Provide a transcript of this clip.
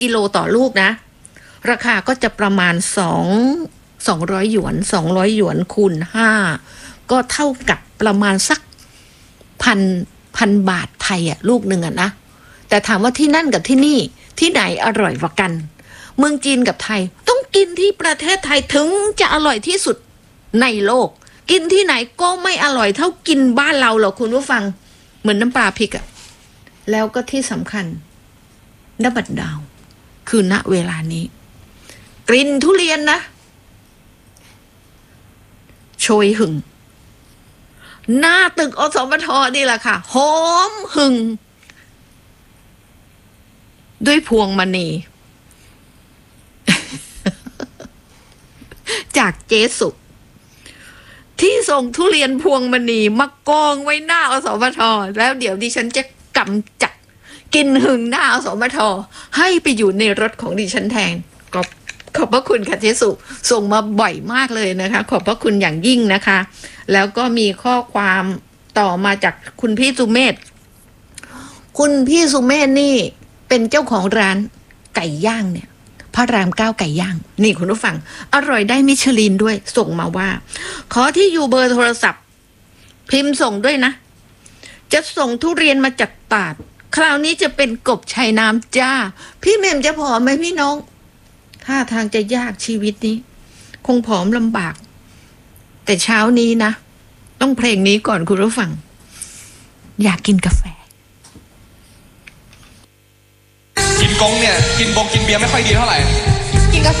กิโลต่อลูกนะราคาก็จะประมาณ200 หยวน200 หยวนคูณ5ก็เท่ากับประมาณสักพันบาทไทยลูกหนึ่งนะแต่ถามว่าที่นั่นกับที่นี่ที่ไหนอร่อยกว่ากันเมืองจีนกับไทยต้องกินที่ประเทศไทยถึงจะอร่อยที่สุดในโลกกินที่ไหนก็ไม่อร่อยเท่ากินบ้านเราหรอกคุณผู้ฟังเหมือนน้ำปลาพริกแล้วก็ที่สำคัญณบัดดาวคือณเวลานี้กลิ่นทุเรียนนะโชยหึงหน้าตึกอสมทนี่แหละค่ะหอมหึงด้วยพวงมณี จากเจสุที่ส่งทุเรียนพวงมณีมากองไว้หน้าอสมทแล้วเดี๋ยวดิฉันจะกำจัดกินหึงหน้าอสมทให้ไปอยู่ในรถของดิฉันแทนขอบพระคุณค่ะเจสุส่งมาบ่อยมากเลยนะคะขอบพระคุณอย่างยิ่งนะคะแล้วก็มีข้อความต่อมาจากคุณพี่สุเมธคุณพี่สุเมธนี่เป็นเจ้าของร้านไก่ย่างเนี่ยพระราม9ไก่ย่างนี่คุณผู้ฟังอร่อยได้มิชลินด้วยส่งมาว่าขอที่อยู่เบอร์โทรศัพท์พิมพ์ส่งด้วยนะจะส่งทุเรียนมาจากตราดคราวนี้จะเป็นกบชายน้ำจ้าพี่เมมจะผอมไหมพี่น้องท่าทางจะยากชีวิตนี้คงผอมลำบากแต่เช้านี้นะต้องเพลงนี้ก่อนคุณผู้ฟังอยากกินกาแฟกินกงเนี่ยกินเบียร์ไม่ค่อยดีเท่าไหร่